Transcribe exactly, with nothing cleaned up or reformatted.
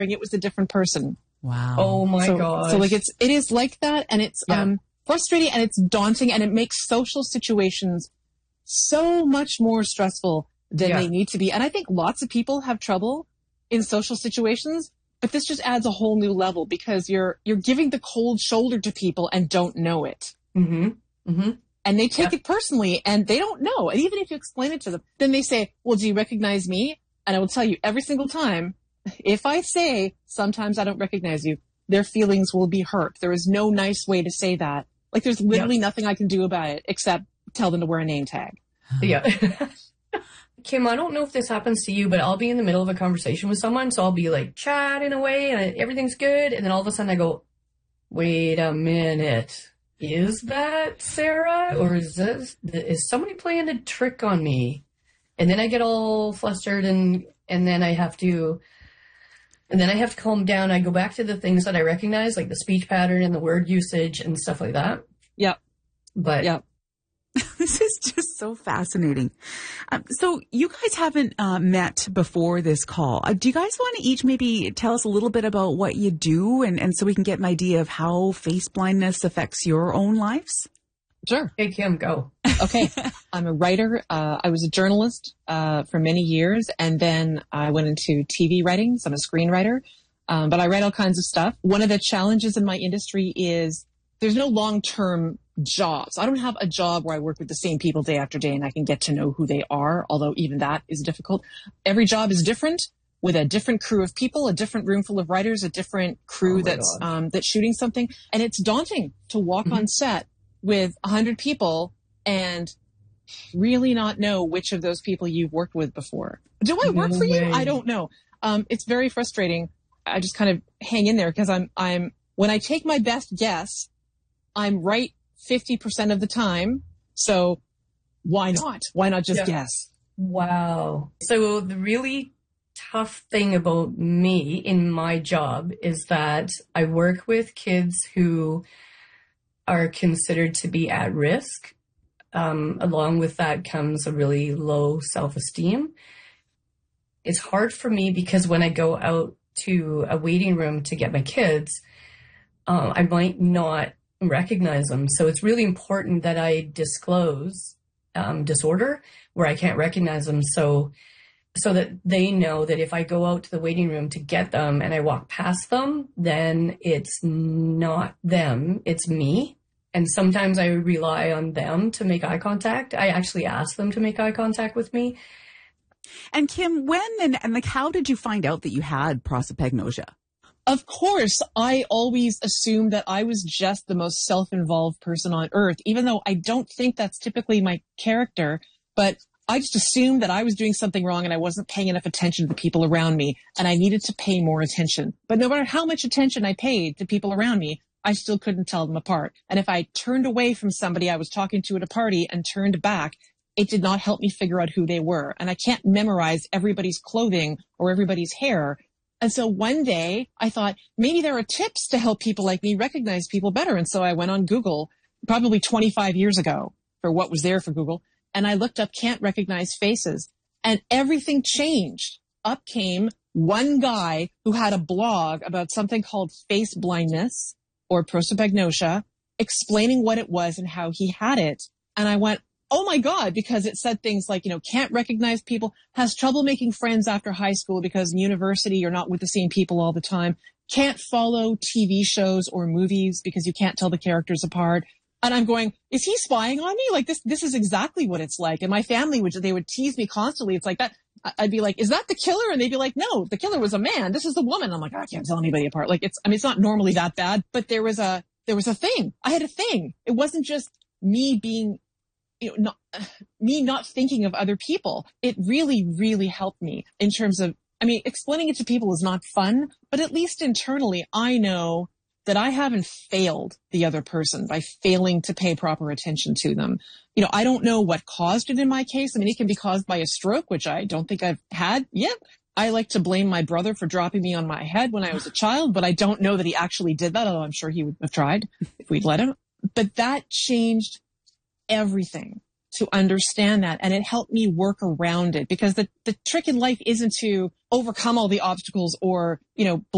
it was a different person. Wow. Oh my so, gosh. So like it's, it is like that, and it's yeah. um, frustrating, and it's daunting, and it makes social situations so much more stressful than yeah. they need to be. And I think lots of people have trouble in social situations, but this just adds a whole new level because you're, you're giving the cold shoulder to people and don't know it. Mm-hmm. Mm-hmm. And they take yeah. it personally and they don't know. And even if you explain it to them, then they say, well, do you recognize me? And I will tell you every single time, if I say, sometimes I don't recognize you, their feelings will be hurt. There is no nice way to say that. Like there's literally yep. nothing I can do about it except tell them to wear a name tag. Yeah. Kim, I don't know if this happens to you, but I'll be in the middle of a conversation with someone. So I'll be like chatting away and everything's good. And then all of a sudden I go, wait a minute. Is that Sarah? Or is this, is somebody playing a trick on me? And then I get all flustered and, and then I have to, and then I have to calm down. I go back to the things that I recognize, like the speech pattern and the word usage and stuff like that. Yep. But yep. This is just so fascinating. Um, so you guys haven't uh, met before this call. Uh, do you guys want to each maybe tell us a little bit about what you do and, and so we can get an idea of how face blindness affects your own lives? Sure. Hey, Kim, go. Okay. I'm a writer. Uh, I was a journalist uh, for many years, and then I went into T V writing. So I'm a screenwriter, um, but I write all kinds of stuff. One of the challenges in my industry is there's no long-term jobs. I don't have a job where I work with the same people day after day and I can get to know who they are, although even that is difficult. Every job is different with a different crew of people, a different room full of writers, a different crew oh that's um, that's shooting something. And it's daunting to walk mm-hmm. on set with a hundred people and really not know which of those people you've worked with before. Do I work no for way. you? I don't know. Um, it's very frustrating. I just kind of hang in there because I'm, I'm, when I take my best guess, I'm right fifty percent of the time. So why not? Why not just yeah. guess? Wow. So the really tough thing about me in my job is that I work with kids who are considered to be at risk. Um, along with that comes a really low self-esteem. It's hard for me because when I go out to a waiting room to get my kids, uh, I might not recognize them. So it's really important that I disclose um, disorder where I can't recognize them. So, so that they know that if I go out to the waiting room to get them and I walk past them, then it's not them, it's me. And sometimes I rely on them to make eye contact. I actually ask them to make eye contact with me. And Kim, when and, and like, how did you find out that you had prosopagnosia? Of course, I always assumed that I was just the most self-involved person on earth, even though I don't think that's typically my character. But I just assumed that I was doing something wrong and I wasn't paying enough attention to the people around me, and I needed to pay more attention. But no matter how much attention I paid to people around me, I still couldn't tell them apart. And if I turned away from somebody I was talking to at a party and turned back, it did not help me figure out who they were. And I can't memorize everybody's clothing or everybody's hair. And so one day I thought maybe there are tips to help people like me recognize people better. And so I went on Google probably twenty-five years ago for what was there for Google. And I looked up can't recognize faces, and everything changed. Up came one guy who had a blog about something called face blindness or prosopagnosia, explaining what it was and how he had it. And I went, oh my God, because it said things like, you know, can't recognize people, has trouble making friends after high school because in university you're not with the same people all the time, can't follow T V shows or movies because you can't tell the characters apart. And I'm going, is he spying on me? Like this, this is exactly what it's like. And my family would, they would tease me constantly. It's like that. I'd be like, is that the killer? And they'd be like, no, the killer was a man. This is the woman. I'm like, I can't tell anybody apart. Like it's, I mean, it's not normally that bad, but there was a, there was a thing. I had a thing. It wasn't just me being, you know, not, uh, me not thinking of other people. It really, really helped me in terms of, I mean, explaining it to people is not fun, but at least internally, I know that I haven't failed the other person by failing to pay proper attention to them. You know, I don't know what caused it in my case. I mean, it can be caused by a stroke, which I don't think I've had yet. I like to blame my brother for dropping me on my head when I was a child, but I don't know that he actually did that, although I'm sure he would have tried if we'd let him. But that changed everything to understand that, and it helped me work around it, because the, the trick in life isn't to overcome all the obstacles or, you know,